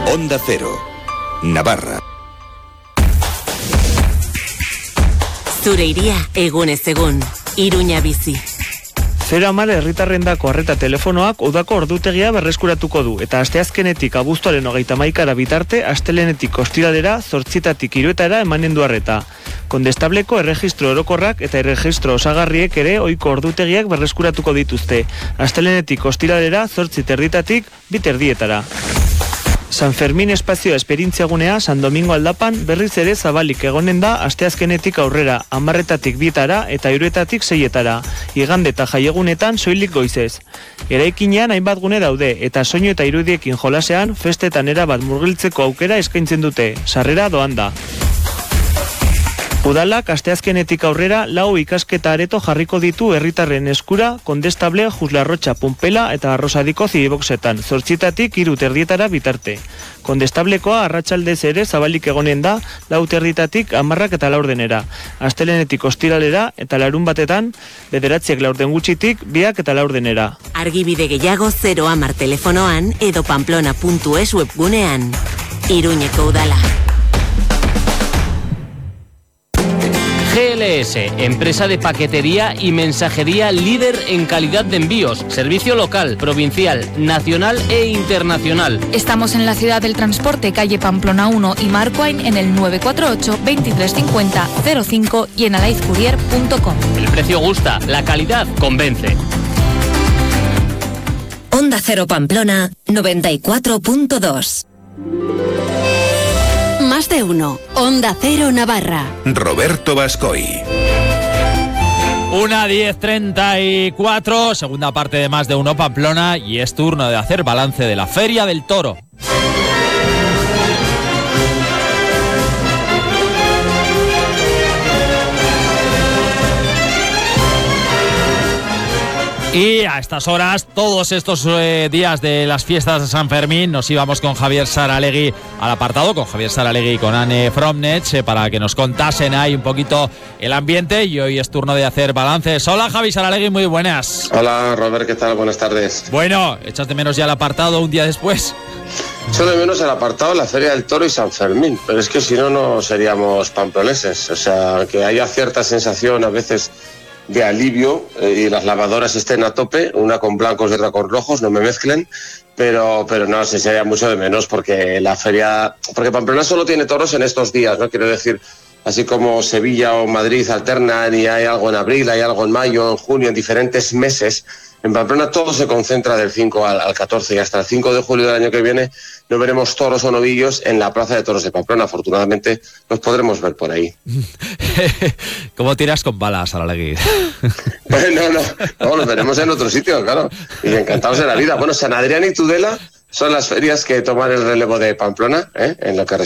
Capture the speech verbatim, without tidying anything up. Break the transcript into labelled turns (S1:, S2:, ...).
S1: Onda Cero, Navarra.
S2: Zure iria egunez egun, Iruña bizi.
S3: Zero hamar herritarrendako arreta telefonoak udako ordutegia berreskuratuko du, eta asteazkenetik abuztuaren hogeita hamaikara bitarte, astelenetik ostiralera, zortzitatik hiruetara emanen du arreta. Kondestableko erregistro orokorrak eta erregistro osagarriek ere ohiko ordutegiak berreskuratuko dituzte. Astelenetik ostiralera, zortzit erditatik, bit erdietara. San Fermin espazioa esperientziagunea San Domingo aldapan berriz ere zabalik egonen da asteazkenetik aurrera, hamarretatik bietara eta hiruetatik seietara. Igande eta jaiegunetan soilik goizez. Eraikinean hainbat gune daude eta soinu eta irudiekin jolasean festetan erabat murgiltzeko aukera eskaintzen dute. Sarrera doan da. Udalak asteazkenetik aurrera lau ikasketa areto jarriko ditu herritarren eskura Kondestable, Juslarrotxa, Pumpela eta Arrosadiko zibiboxetan, zortzitatik hiru terdietara bitarte. Kondestablekoa arratsaldez ere zabalik egonen da lau terditatik hamarrak eta laurdenera. Astelenetik ostiralera eta larun batetan bederatziak laurden gutxitik biak eta laurdenera.
S2: Argibide gehiago zero hamar telefonoan edo pamplona puntu es webgunean. Iruñeko udala.
S4: G L S, empresa de paquetería y mensajería líder en calidad de envíos, servicio local, provincial, nacional e internacional.
S5: Estamos en la ciudad del transporte, calle Pamplona uno y Marquine en el nueve cuatro ocho, veintitrés cincuenta, cero cinco y en alaizcourier punto com.
S4: El precio gusta, la calidad convence.
S2: Onda Cero Pamplona noventa y cuatro punto dos. Más de uno. Onda Cero Navarra.
S1: Roberto Bascoy.
S6: Una diez treinta y cuatro, segunda parte de Más de uno Pamplona, y es turno de hacer balance de la Feria del Toro. Y a estas horas, todos estos eh, días de las fiestas de San Fermín, nos íbamos con Javier Saralegui al apartado, con Javier Saralegui y con Anne Fromnech, eh, para que nos contasen ahí un poquito el ambiente, y hoy es turno de hacer balances. Hola Javi Saralegui, muy buenas.
S7: Hola Robert, ¿qué tal? Buenas tardes.
S6: Bueno, ¿echas de menos ya el apartado un día después?
S7: Echo de menos el apartado, la Feria del Toro y San Fermín, pero es que si no, no seríamos pamploneses. O sea, que haya cierta sensación a veces de alivio eh, y las lavadoras estén a tope, una con blancos y otra con rojos, no me mezclen, pero pero no, se sería mucho de menos porque la feria, porque Pamplona solo tiene toros en estos días, ¿no? Quiero decir, así como Sevilla o Madrid alternan y hay algo en abril, hay algo en mayo, en junio, en diferentes meses, en Pamplona todo se concentra del cinco al, al catorce, y hasta el cinco de julio del año que viene no veremos toros o novillos en la Plaza de Toros de Pamplona. Afortunadamente los podremos ver por ahí.
S6: ¿Cómo tiras con balas, Saralegui?
S7: Bueno, no, no, los veremos en otro sitio, claro, y encantados de la vida. Bueno, San Adrián y Tudela son las ferias que toman el relevo de Pamplona, ¿eh? En lo que respecta